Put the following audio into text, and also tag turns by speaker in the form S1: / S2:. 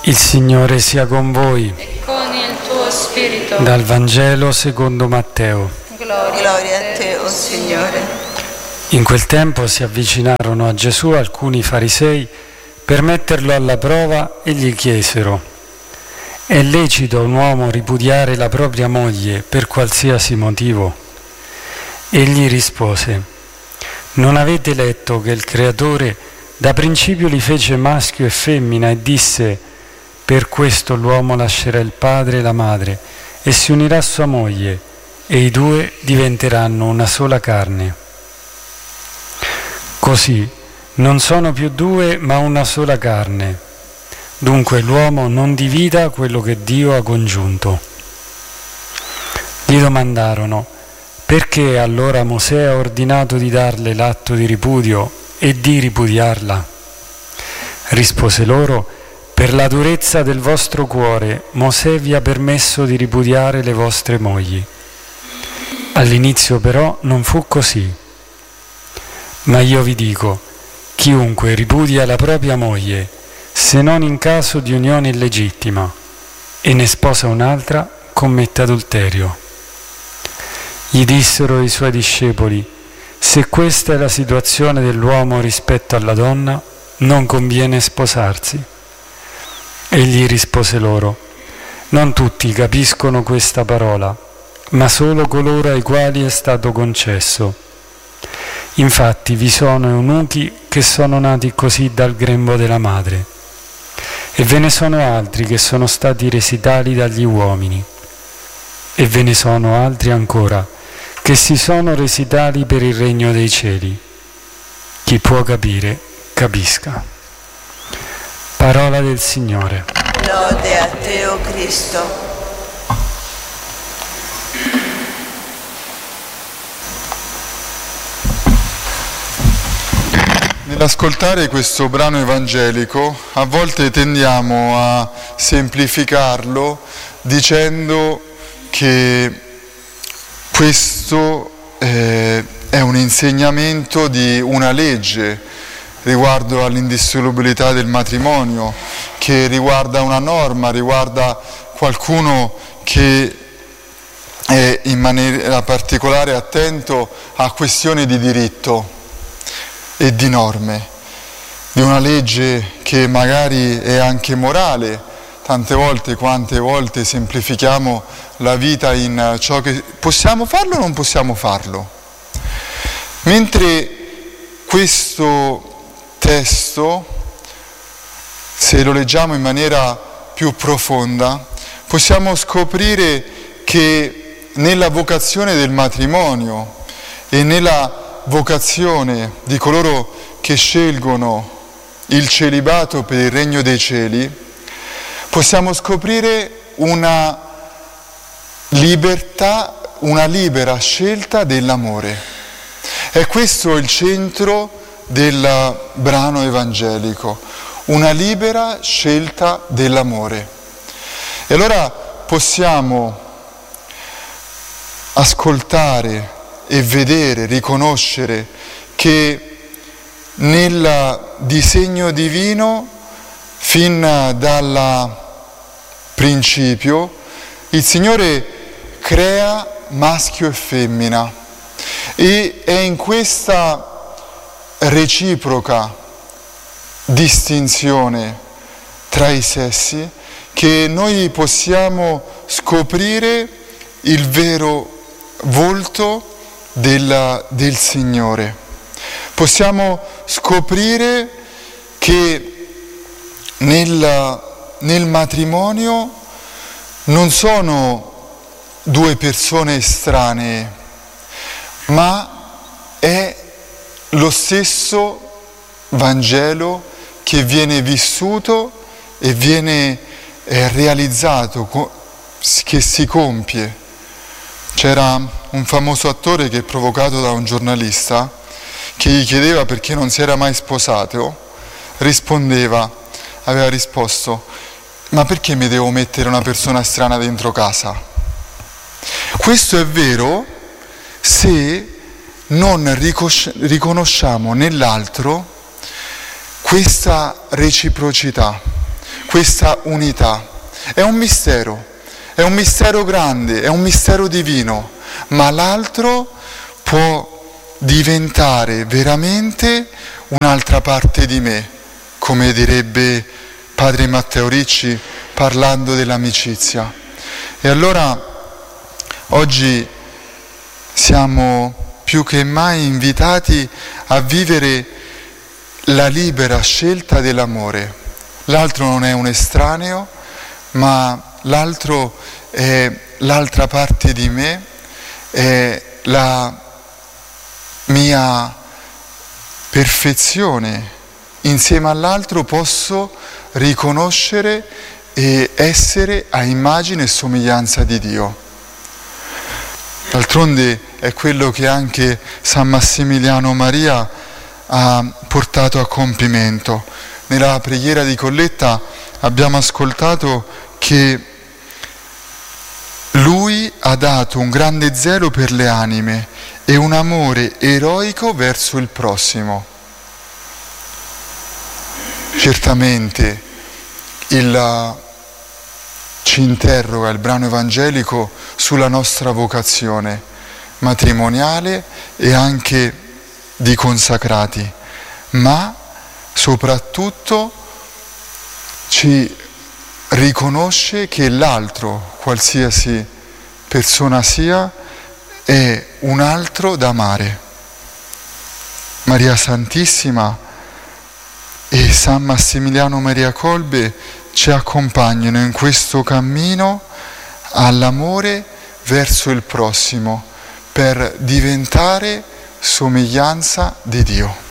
S1: Il Signore sia con voi.
S2: E con il tuo spirito.
S1: Dal Vangelo secondo Matteo.
S2: Gloria a te, o Signore.
S1: In quel tempo si avvicinarono a Gesù alcuni farisei per metterlo alla prova e gli chiesero: è lecito a un uomo ripudiare la propria moglie per qualsiasi motivo? Egli rispose: non avete letto che il Creatore da principio li fece maschio e femmina e disse: per questo l'uomo lascerà il padre e la madre e si unirà a sua moglie e i due diventeranno una sola carne. Così non sono più due ma una sola carne. Dunque l'uomo non divida quello che Dio ha congiunto. Gli domandarono: perché allora Mosè ha ordinato di darle l'atto di ripudio e di ripudiarla? Rispose loro: per la durezza del vostro cuore Mosè vi ha permesso di ripudiare le vostre mogli. All'inizio però non fu così. Ma io vi dico: chiunque ripudia la propria moglie, se non in caso di unione illegittima, e ne sposa un'altra, commette adulterio. Gli dissero i suoi discepoli: se questa è la situazione dell'uomo rispetto alla donna, non conviene sposarsi. Egli rispose loro: non tutti capiscono questa parola, ma solo coloro ai quali è stato concesso. Infatti vi sono eunuchi che sono nati così dal grembo della madre, e ve ne sono altri che sono stati resi tali dagli uomini, e ve ne sono altri ancora che si sono resi tali per il regno dei cieli. Chi può capire, capisca. Parola del Signore.
S2: Lode a te, o Cristo.
S3: Nell'ascoltare questo brano evangelico, a volte tendiamo a semplificarlo dicendo che questo è un insegnamento di una legge riguardo all'indissolubilità del matrimonio, che riguarda una norma, riguarda qualcuno che è in maniera particolare attento a questioni di diritto e di norme, di una legge che magari è anche morale. Quante volte semplifichiamo la vita in ciò che possiamo farlo o non possiamo farlo. Mentre questo testo, se lo leggiamo in maniera più profonda, possiamo scoprire che nella vocazione del matrimonio e nella vocazione di coloro che scelgono il celibato per il regno dei cieli, possiamo scoprire una libertà, una libera scelta dell'amore. È questo il centro del brano evangelico, una libera scelta dell'amore. E allora possiamo ascoltare e vedere, riconoscere che nel disegno divino, fin dal principio, il Signore crea maschio e femmina, e è in questa reciproca distinzione tra i sessi che noi possiamo scoprire il vero volto del Signore. Possiamo scoprire che nel matrimonio non sono due persone estranee, ma è lo stesso Vangelo che viene vissuto e viene realizzato, che si compie. C'era un famoso attore che, provocato da un giornalista che gli chiedeva perché non si era mai sposato, aveva risposto: ma perché mi devo mettere una persona strana dentro casa? Questo è vero se non riconosciamo nell'altro questa reciprocità, questa unità. È un mistero grande, è un mistero divino, ma l'altro può diventare veramente un'altra parte di me, come direbbe padre Matteo Ricci parlando dell'amicizia. E allora oggi siamo più che mai invitati a vivere la libera scelta dell'amore. L'altro non è un estraneo, ma l'altro è l'altra parte di me, è la mia perfezione. Insieme all'altro posso riconoscere e essere a immagine e somiglianza di Dio. D'altronde è quello che anche San Massimiliano Maria ha portato a compimento. Nella preghiera di Colletta abbiamo ascoltato che lui ha dato un grande zelo per le anime e un amore eroico verso il prossimo. Certamente ci interroga il brano evangelico sulla nostra vocazione matrimoniale e anche di consacrati, ma soprattutto ci riconosce che l'altro, qualsiasi persona sia, è un altro da amare. Maria Santissima e San Massimiliano Maria Kolbe ci accompagnano in questo cammino all'amore verso il prossimo per diventare somiglianza di Dio.